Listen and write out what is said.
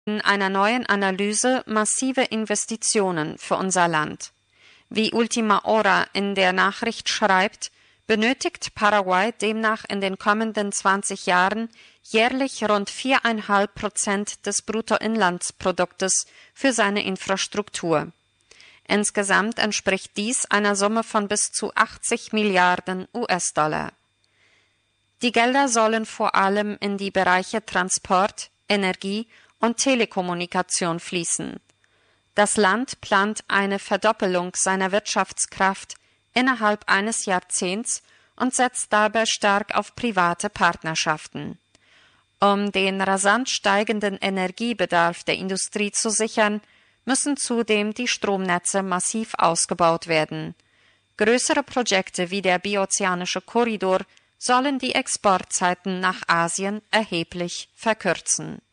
In einer neuen Analyse massive Investitionen für unser Land. Wie Ultima Hora in der Nachricht schreibt, benötigt Paraguay demnach in den kommenden 20 Jahren jährlich rund 4,5% des Bruttoinlandsproduktes für seine Infrastruktur. Insgesamt entspricht dies einer Summe von bis zu 80 Milliarden US-Dollar. Die Gelder sollen vor allem in die Bereiche Transport, Energie und Telekommunikation fließen. Das Land plant eine Verdoppelung seiner Wirtschaftskraft innerhalb eines Jahrzehnts und setzt dabei stark auf private Partnerschaften. Um den rasant steigenden Energiebedarf der Industrie zu sichern, müssen zudem die Stromnetze massiv ausgebaut werden. Größere Projekte wie der Biozeanische Korridor sollen die Exportzeiten nach Asien erheblich verkürzen.